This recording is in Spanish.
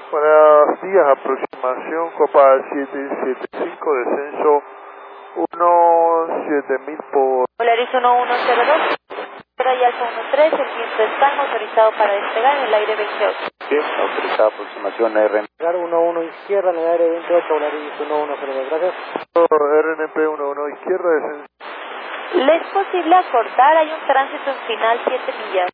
Buenos días, aproximación Copa 775, descenso 17000 por... Polaris 1102, y Alfa 13, el viento está autorizado para despegar en el aire 28. Sí, autorizada aproximación RNP. 11 izquierda en el aire 28, Polaris 1102, gracias. RNP 11 izquierda, descenso. ¿Le es posible acordar? Hay un tránsito en final 7 millas.